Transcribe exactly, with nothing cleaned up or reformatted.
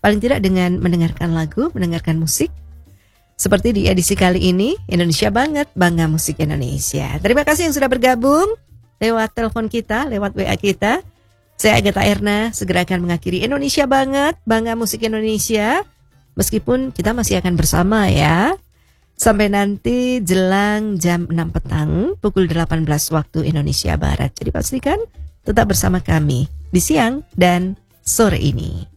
Paling tidak dengan mendengarkan lagu, mendengarkan musik. Seperti di edisi kali ini, Indonesia Banget, Bangga Musik Indonesia. Terima kasih yang sudah bergabung lewat telepon kita, lewat W A kita. Saya Agatha Erna, segera akan mengakhiri Indonesia Banget, Bangga Musik Indonesia. Meskipun kita masih akan bersama ya. Sampai nanti jelang jam enam petang, pukul delapan belas waktu Indonesia Barat. Jadi pastikan tetap bersama kami di siang dan sore ini.